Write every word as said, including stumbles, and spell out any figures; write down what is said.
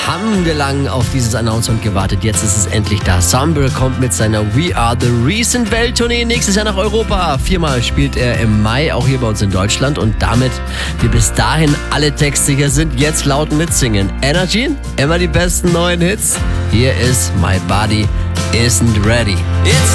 monatelang auf dieses Announcement gewartet. Jetzt ist es endlich da. Samber kommt mit seiner We Are The Recent Welttournee nächstes Jahr nach Europa. Viermal spielt er im Mai, auch hier bei uns in Deutschland. Und damit wir bis dahin alle textsicher sind, jetzt laut mitsingen. Energy, immer die besten neuen Hits. Hier ist My Body Isn't Ready. It's